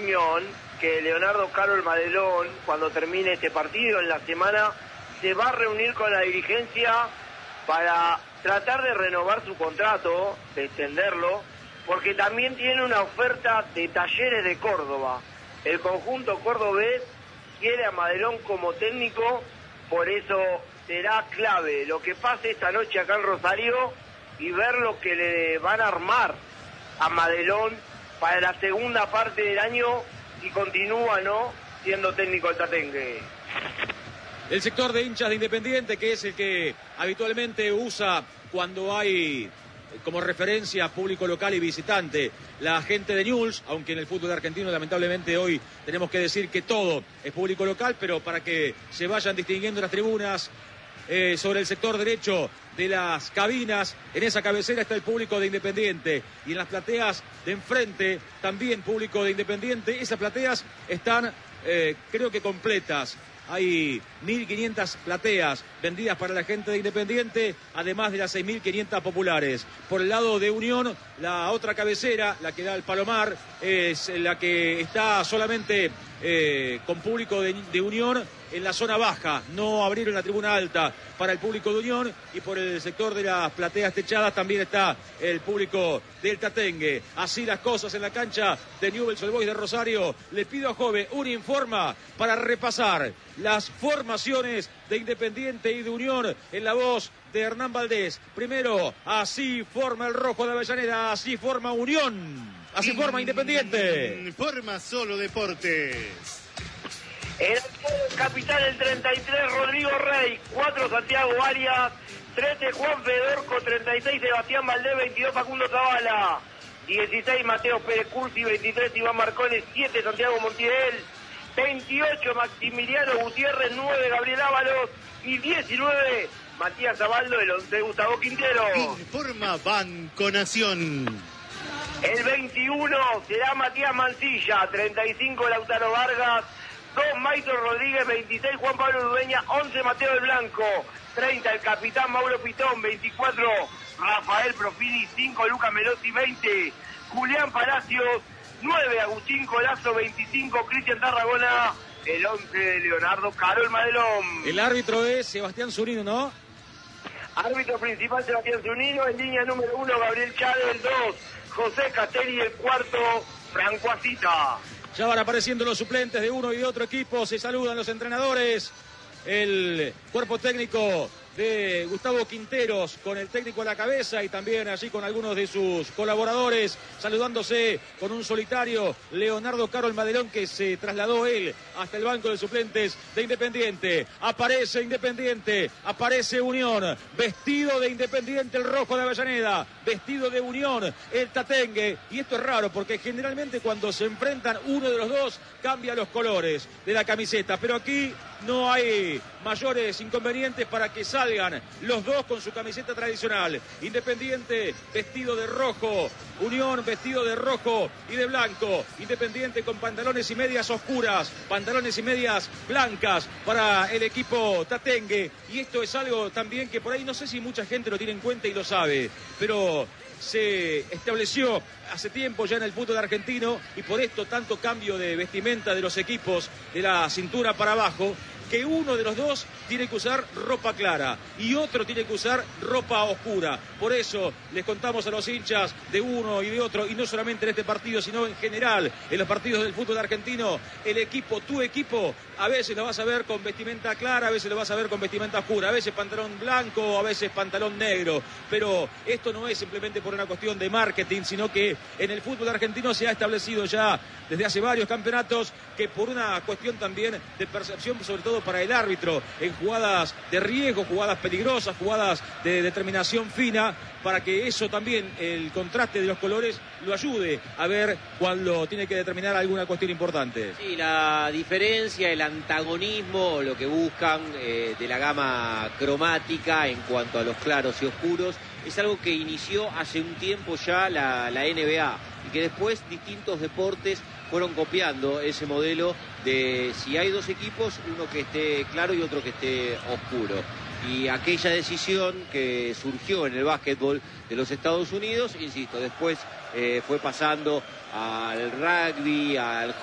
opinión que Leonardo Caro el Madelón, cuando termine este partido en la semana, se va a reunir con la dirigencia para tratar de renovar su contrato, de extenderlo, porque también tiene una oferta de Talleres de Córdoba. El conjunto cordobés quiere a Madelón como técnico, por eso será clave lo que pase esta noche acá en Rosario y ver lo que le van a armar a Madelón para la segunda parte del año, si continúa, ¿no?, siendo técnico del Tatengue. El sector de hinchas de Independiente, que es el que habitualmente usa cuando hay como referencia público local y visitante la gente de Newell's, aunque en el fútbol argentino lamentablemente hoy tenemos que decir que todo es público local, pero para que se vayan distinguiendo las tribunas, sobre el sector derecho de las cabinas, en esa cabecera está el público de Independiente, y en las plateas de enfrente también público de Independiente. Esas plateas están creo que completas. Hay 1.500 plateas vendidas para la gente de Independiente, además de las 6.500 populares. Por el lado de Unión, la otra cabecera, la que da al Palomar, es la que está solamente con público de Unión en la zona baja. No abrieron la tribuna alta para el público de Unión, y por el sector de las plateas techadas también está el público del Tatengue. Así las cosas en la cancha de Newell's Old Boys de Rosario. Le pido a Jove un informa para repasar las formaciones de Independiente y de Unión en la voz de Hernán Valdés. Primero, así forma el rojo de Avellaneda, así forma Unión, así forma Independiente. Forma Solo Deportes. El capitán, el 33, Rodrigo Rey, 4, Santiago Arias, 13, Juan Fedorco, 36, Sebastián Valdés, 22, Facundo Zavala, 16, Mateo Pérez Cursi, 23, Iván Marcones, 7, Santiago Montiel, 28, Maximiliano Gutiérrez, 9, Gabriel Ábalos y 19, Matías Zabaldo, el 11, Gustavo Quintero. Informa Banco Nación. El 21 será Matías Mancilla, 35, Lautaro Vargas, 2, Maito Rodríguez, 26, Juan Pablo Dueña, 11, Mateo del Blanco, 30, el capitán Mauro Pitón, 24, Rafael Profini, 5, Luca Melotti, 20, Julián Palacios, 9, Agustín Colazo, 25, Cristian Tarragona, el 11 de Leonardo Caro el Madelón. El árbitro es Sebastián Zunino, ¿no? Árbitro principal Sebastián Zunino, en línea número 1, Gabriel Chávez, el 2, José Castelli, el 4, Franco Asita. Ya van apareciendo los suplentes de uno y de otro equipo, se saludan los entrenadores, el cuerpo técnico de Gustavo Quinteros con el técnico a la cabeza, y también allí con algunos de sus colaboradores, saludándose con un solitario Leonardo Caro el Madelón, que se trasladó él hasta el banco de suplentes de Independiente. Aparece Independiente, aparece Unión, vestido de Independiente el rojo de Avellaneda, vestido de Unión el Tatengue, y esto es raro porque generalmente cuando se enfrentan uno de los dos cambia los colores de la camiseta, pero aquí no hay mayores inconvenientes para que salgan los dos con su camiseta tradicional. Independiente vestido de rojo, Unión vestido de rojo y de blanco. Independiente con pantalones y medias oscuras, pantalones y medias blancas para el equipo Tatengue. Y esto es algo también que por ahí no sé si mucha gente lo tiene en cuenta y lo sabe, pero se estableció hace tiempo ya en el fútbol argentino, y por esto tanto cambio de vestimenta de los equipos de la cintura para abajo, que uno de los dos tiene que usar ropa clara y otro tiene que usar ropa oscura. Por eso les contamos a los hinchas de uno y de otro, y no solamente en este partido, sino en general, en los partidos del fútbol argentino, el equipo, tu equipo, a veces lo vas a ver con vestimenta clara, a veces lo vas a ver con vestimenta oscura, a veces pantalón blanco, a veces pantalón negro, pero esto no es simplemente por una cuestión de marketing, sino que en el fútbol argentino se ha establecido ya desde hace varios campeonatos que por una cuestión también de percepción, sobre todo para el árbitro, en jugadas de riesgo, jugadas peligrosas, jugadas de determinación fina, para que eso también, el contraste de los colores, lo ayude a ver cuando tiene que determinar alguna cuestión importante. Sí, la diferencia, el antagonismo, lo que buscan de la gama cromática en cuanto a los claros y oscuros, es algo que inició hace un tiempo ya la NBA, y que después distintos deportes fueron copiando ese modelo de si hay dos equipos, uno que esté claro y otro que esté oscuro. Y aquella decisión que surgió en el básquetbol de los Estados Unidos, insisto, después fue pasando al rugby, al